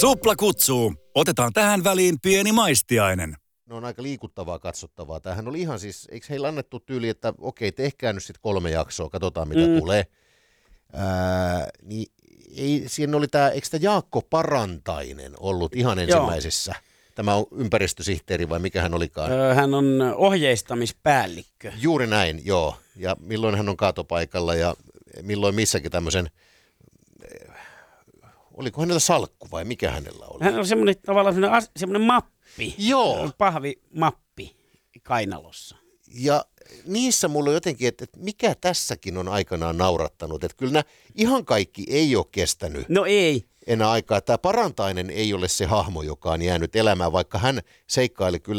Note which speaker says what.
Speaker 1: Supla kutsuu. Otetaan tähän väliin pieni maistiainen.
Speaker 2: Ne on aika liikuttavaa katsottavaa. Tämähän oli ihan siis, eikö heillä annettu tyyli, että okei, tehkää nyt sitten 3 jaksoa, katsotaan mitä tulee. Niin ei, siinä oli tämä, eikö tämä Jaakko Parantainen ollut ihan ensimmäisessä? Tämä on ympäristösihteeri vai mikä hän olikaan?
Speaker 3: Hän on ohjeistamispäällikkö.
Speaker 2: Juuri näin, joo. Ja milloin hän on kaatopaikalla ja milloin missäkin tämmöisen, oliko hänellä salkku vai mikä hänellä oli?
Speaker 3: Hän on semmoinen tavallaan semmoinen mappi.
Speaker 2: Joo.
Speaker 3: Pahvimappi kainalossa.
Speaker 2: Ja niissä mulla on jotenkin, että mikä tässäkin on aikanaan naurattanut. Että kyllä nämä ihan kaikki ei ole kestänyt.
Speaker 3: No ei.
Speaker 2: Enää aikaa. Tämä Parantainen ei ole se hahmo, joka on jäänyt elämään, vaikka hän seikkaili kyllä